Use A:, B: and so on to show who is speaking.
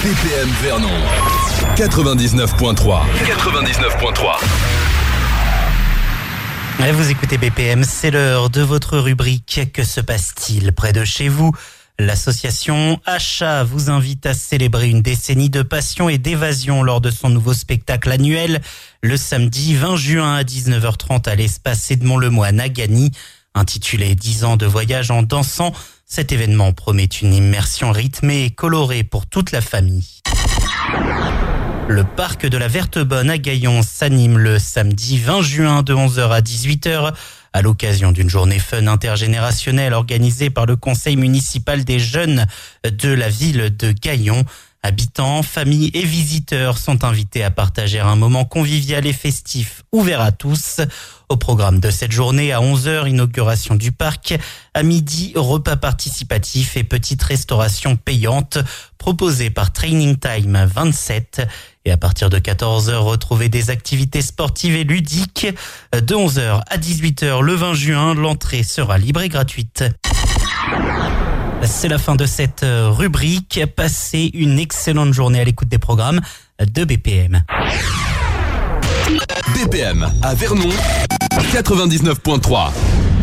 A: BPM Vernon 99.3.
B: Et vous écoutez BPM, c'est l'heure de votre rubrique « Que se passe-t-il près de chez vous ?» L'association Achat vous invite à célébrer une décennie de passion et d'évasion lors de son nouveau spectacle annuel le samedi 20 juin à 19h30 à l'espace Edmond-Lemoine à Gagny. Intitulé 10 ans de voyage en dansant, cet événement promet une immersion rythmée et colorée pour toute la famille. Le parc de la Verte-Bonne à Gaillon s'anime le samedi 20 juin de 11h à 18h à l'occasion d'une journée fun intergénérationnelle organisée par le conseil municipal des jeunes de la ville de Gaillon. Habitants, familles et visiteurs sont invités à partager un moment convivial et festif ouvert à tous. Au programme de cette journée, à 11h, inauguration du parc. À midi, repas participatif et petite restauration payante proposée par Training Time 27. Et à partir de 14h, retrouvez des activités sportives et ludiques. De 11h à 18h le 20 juin, l'entrée sera libre et gratuite. C'est la fin de cette rubrique. Passez une excellente journée à l'écoute des programmes de BPM.
A: BPM à Vernon 99.3.